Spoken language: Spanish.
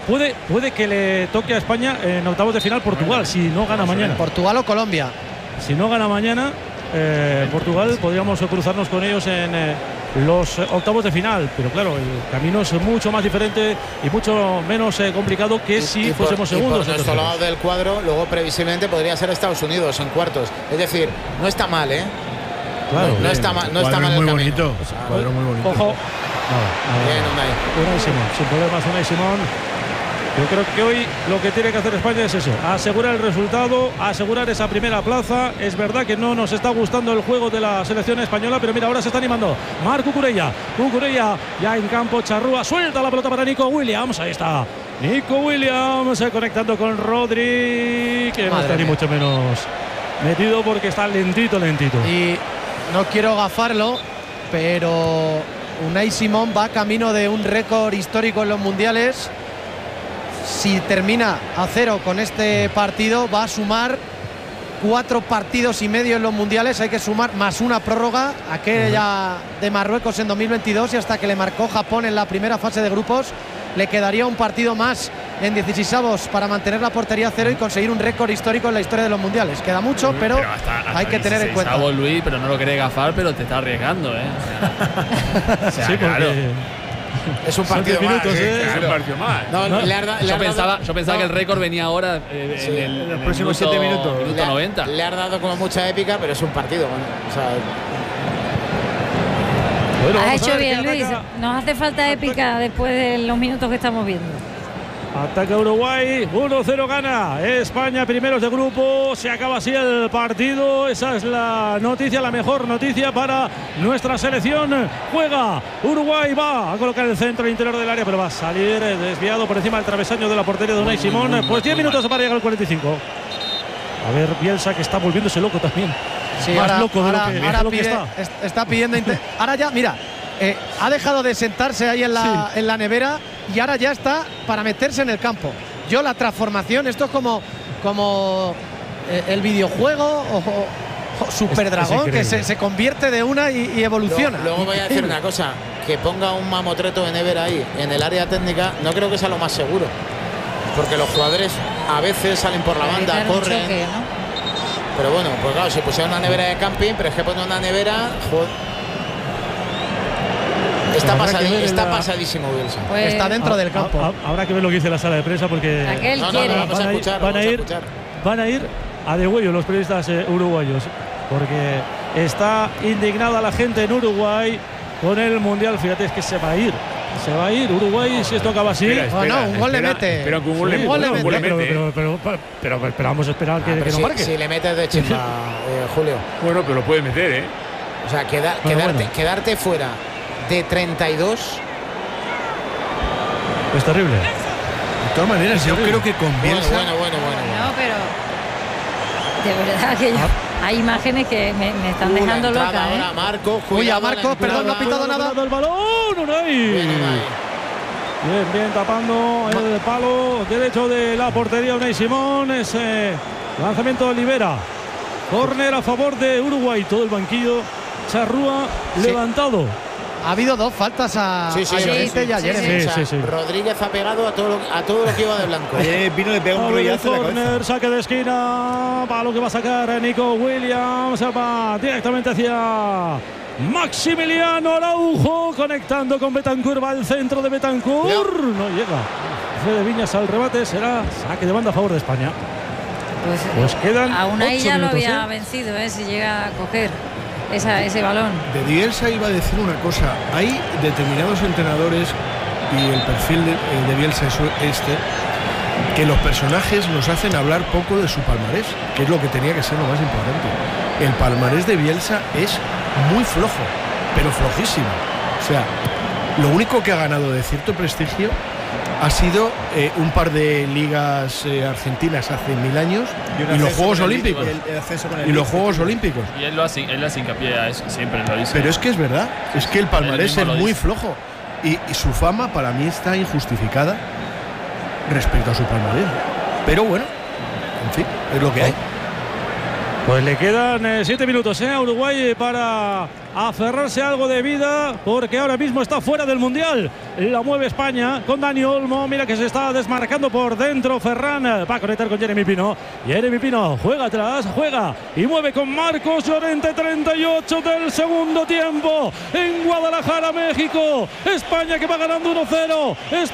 puede que le toque a España en octavos de final Portugal, si no gana mañana. Portugal o Colombia. Si no gana mañana Portugal, podríamos cruzarnos con ellos en los octavos de final, pero claro, el camino es mucho más diferente y mucho menos complicado que si fuésemos segundos. Por nuestro lado del cuadro, luego previsiblemente podría ser Estados Unidos en cuartos. Es decir, no está mal, ¿eh? Claro, no está mal, no está mal el muy camino. bonito. Cuadro muy bonito. Ojo. Bien, Unai Simón, sin problemas, Unai Simón. Yo creo que hoy lo que tiene que hacer España es eso, asegurar el resultado, asegurar esa primera plaza. Es verdad que no nos está gustando el juego de la selección española, pero mira, ahora se está animando Marc Cucurella ya en campo. Charrúa suelta la pelota para Nico Williams, ahí está Nico Williams conectando con Rodri, que no está ni mucho menos metido porque está lentito. Y no quiero gafarlo, pero Unai Simón va camino de un récord histórico en los mundiales. Si termina a 0 con este partido, va a sumar 4 partidos y medio en los mundiales. Hay que sumar más una prórroga, aquella de Marruecos en 2022, y hasta que le marcó Japón en la primera fase de grupos, le quedaría un partido más en 16avos para mantener la portería a 0 y conseguir un récord histórico en la historia de los mundiales. Queda mucho, pero hay que tener en cuenta. Luis, pero no lo quiere gafar, pero te está arriesgando, ¿eh? O sea, sí, claro. Es un partido más. Es un partido más. Yo pensaba que el récord venía ahora en los próximos 7 minutos. Minuto 90. Le ha dado como mucha épica, pero es un partido. O sea, has hecho bien, Luis. Nos hace falta épica después de los minutos que estamos viendo. Ataca Uruguay, 1-0 gana España, primeros de grupo. Se acaba así el partido. Esa es la noticia, la mejor noticia para nuestra selección. Juega Uruguay, va a colocar el centro interior del área, pero va a salir desviado por encima del travesaño de la portería de Unai Simón. Pues 10 minutos para llegar al 45. A ver, Bielsa, que está volviéndose loco también. Sí, más ahora, loco de ahora lo que está pidiendo. Ahora ya, mira, ha dejado de sentarse ahí en la nevera y ahora ya está para meterse en el campo. Yo la transformación, esto es como el videojuego o Super Dragón, que se convierte de una y evoluciona. Luego voy a decir una cosa, que ponga un mamotreto de nevera ahí en el área técnica, no creo que sea lo más seguro, porque los jugadores a veces salen por la banda, corren. Choque, ¿no? Pero bueno, pues claro, si pusiera una nevera de camping, pero es que pone una nevera. Está pasadísimo Bielsa. Pues está dentro del campo. Habrá que ver lo que dice la sala de prensa, porque van a ir a degüello los periodistas uruguayos, porque está indignada la gente en Uruguay con el Mundial. Fíjate, es que se va a ir Uruguay si esto acaba así. Un gol le mete. Pero que un gol le mete. Pero vamos a esperar que no marque. Si le metes de chimba, Julio. Bueno, pero lo puede meter, ¿eh? O sea, quedarte fuera de 32 es terrible. De todas maneras, yo creo que con Bielsa. Bueno. No, pero de verdad que hay imágenes que me están dejando loca. Ahora Marcos, uy, a Marcos, perdón, no ha pitado nada. El balón, Unai. Bien, tapando el palo derecho de la portería Unai Simón. Ese lanzamiento libera. Córner a favor de Uruguay. Todo el banquillo. Charrúa levantado. Ha habido 2 faltas a Llorente y a Jeremy. Sí. Rodríguez ha pegado a todo lo que iba de blanco. Vino de pegar un rollazo en la cabeza. Saque de esquina. Balón que va a sacar Nico Williams. Va directamente hacia Maximiliano Araujo, conectando con Betancur. Va al centro de Betancur. No llega. Fede Viñas al rebate. Será saque de banda a favor de España. Pues quedan a Unai ya lo había minutos, vencido, si llega a coger ese balón. De Bielsa iba a decir una cosa. Hay determinados entrenadores, y el perfil de Bielsa es que los personajes nos hacen hablar poco de su palmarés, que es lo que tenía que ser lo más importante. El palmarés de Bielsa es muy flojo, pero flojísimo. O sea, lo único que ha ganado de cierto prestigio ha sido un par de ligas argentinas hace 1000 años y los Juegos Olímpicos. Y los Juegos Olímpicos. Y él hace hincapié a eso, siempre lo dice. Pero es que es verdad, es que el palmarés es muy flojo y su fama para mí está injustificada respecto a su palmarés. Pero bueno, en fin, es lo que hay. Pues le quedan 7 minutos a Uruguay para aferrarse a algo de vida, porque ahora mismo está fuera del Mundial. La mueve España con Dani Olmo. Mira que se está desmarcando por dentro. Ferran va a conectar con Jeremy Pino. Jeremy Pino juega atrás, juega y mueve con Marcos Llorente. 38 del segundo tiempo en Guadalajara, México. España que va ganando 1-0.